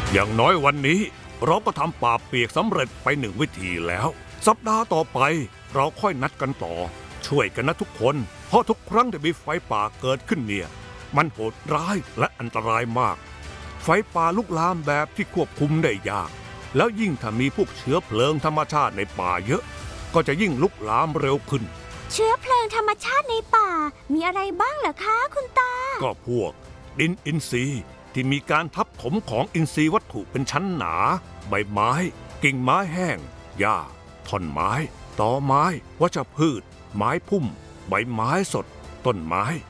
อย่างน้อยวันนี้เราก็ทำป่าเปียกสำเร็จไป1 วิธีแล้วสัปดาห์ต่อไปเราค่อยนัดกันต่อช่วยกันนะทุกคนเพราะทุกครั้งที่มีไฟป่าเกิดขึ้นเนี่ยมันโหดร้ายและอันตรายมากไฟป่าลุกลามแบบที่ควบคุมได้ยากแล้วยิ่งถ้ามีพวกเชื้อเพลิงธรรมชาติในป่าเยอะก็จะยิ่งลุกลามเร็วขึ้นเชื้อเพลิงธรรมชาติในป่ามีอะไรบ้างเหรอคะคุณตาก็พวกดินอินทรีย์ที่มีการทับถมของอินทรีย์วัตถุเป็นชั้นหนาใบไม้กิ่งไม้แห้งหญ้าท่อนไม้ตอไม้วัชพืชไม้พุ่มใบไม้สดต้นไม้